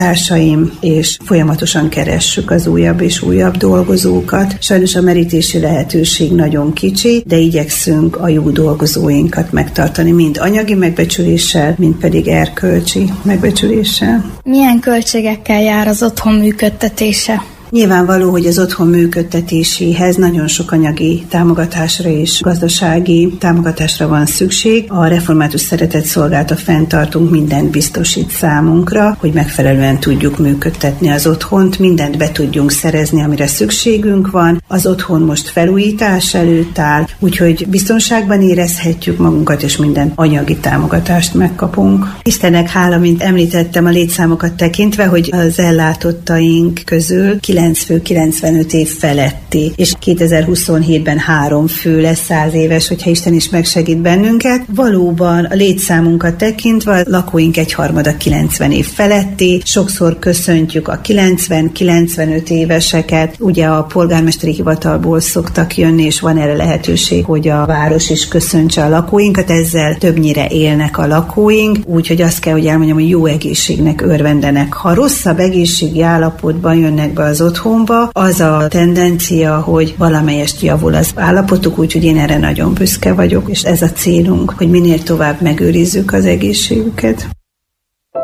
társaim, és folyamatosan keressük az újabb és újabb dolgozókat. Sajnos a merítési lehetőség nagyon kicsi, de igyekszünk a jó dolgozóinkat megtartani, mind anyagi megbecsüléssel, mind pedig erkölcsi megbecsüléssel. Milyen költségekkel jár az otthon működtetése? Nyilvánvaló, hogy az otthon működtetéséhez nagyon sok anyagi támogatásra és gazdasági támogatásra van szükség. A Református Szeretetszolgálata fenntartunk mindent biztosít számunkra, hogy megfelelően tudjuk működtetni az otthont, mindent be tudjunk szerezni, amire szükségünk van. Az otthon most felújítás előtt áll, úgyhogy biztonságban érezhetjük magunkat, és minden anyagi támogatást megkapunk. Istennek hála, mint említettem, a létszámokat tekintve, hogy az ellátottaink közül 9 fő 95 év feletti, és 2027-ben 3 fő lesz 100 éves, hogyha Isten is megsegít bennünket. Valóban a létszámunkat tekintve a lakóink 1/3 90 év feletti, sokszor köszöntjük a 90-95 éveseket, ugye a polgármesteri hivatalból szoktak jönni, és van erre lehetőség, hogy a város is köszöntse a lakóinkat, ezzel többnyire élnek a lakóink, úgyhogy azt kell, hogy elmondjam, hogy jó egészségnek örvendenek. Ha rosszabb egészségi állapotban jönnek be az otthonba, az a tendencia, hogy valamelyest javul az állapotuk, úgyhogy én erre nagyon büszke vagyok, és ez a célunk, hogy minél tovább megőrizzük az egészségüket.